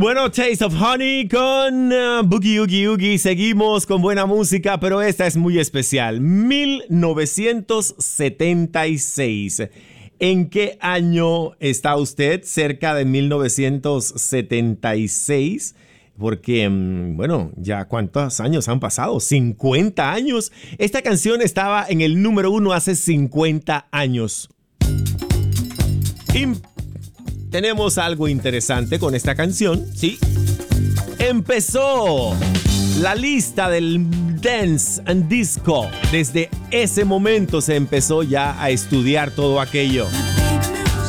Bueno, Taste of Honey con Boogie Oogie Oogie. Seguimos con buena música, pero esta es muy especial. 1976. ¿En qué año está usted? Cerca de 1976. Porque, bueno, ya cuántos años han pasado, 50 años. Esta canción estaba en el número 1 hace 50 años. Tenemos algo interesante con esta canción, ¿sí? Empezó la lista del dance and disco. Desde ese momento se empezó ya a estudiar todo aquello.